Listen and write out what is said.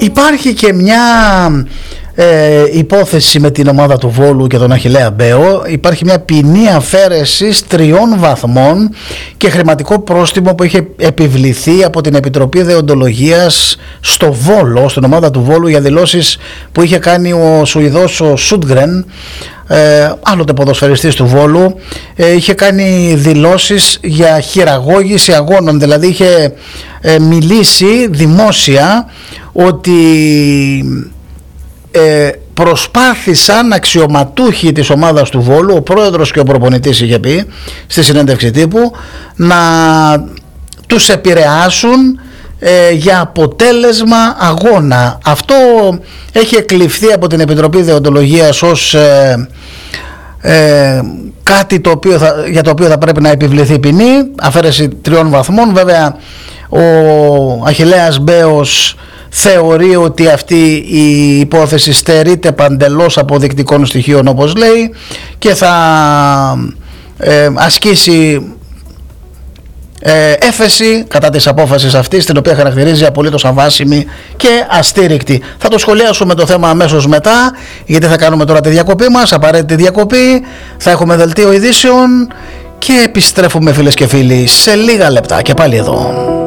Υπάρχει και μια υπόθεση με την ομάδα του Βόλου και τον Αχιλλέα Μπέο. Υπάρχει μια ποινή αφαίρεσης 3 βαθμών και χρηματικό πρόστιμο που είχε επιβληθεί από την Επιτροπή Δεοντολογίας στο Βόλο, στην ομάδα του Βόλου, για δηλώσεις που είχε κάνει ο Σουηδός ο Σούντγκρεν, άλλοτε ποδοσφαιριστής του Βόλου. Είχε κάνει δηλώσεις για χειραγώγηση αγώνων, δηλαδή είχε μιλήσει δημόσια ότι προσπάθησαν αξιωματούχοι της ομάδας του Βόλου, ο πρόεδρος και ο προπονητής είχε πει στη συνέντευξη τύπου, να τους επηρεάσουν για αποτέλεσμα αγώνα. Αυτό έχει εκλειφθεί από την Επιτροπή Δεοντολογίας ως κάτι για το οποίο θα πρέπει να επιβληθεί ποινή, αφαίρεση 3 βαθμών. Βέβαια ο Αχιλλέας Μπέος θεωρεί ότι αυτή η υπόθεση στερείται παντελώς αποδεικτικών στοιχείων, όπως λέει, και θα ασκήσει έφεση κατά της απόφασης αυτής, την οποία χαρακτηρίζει απολύτως αβάσιμη και αστήρικτη. Θα το σχολιάσουμε το θέμα αμέσως μετά, γιατί θα κάνουμε τώρα τη διακοπή μας, απαραίτητη διακοπή, θα έχουμε δελτίο ειδήσεων και επιστρέφουμε, φίλες και φίλοι, σε λίγα λεπτά και πάλι εδώ.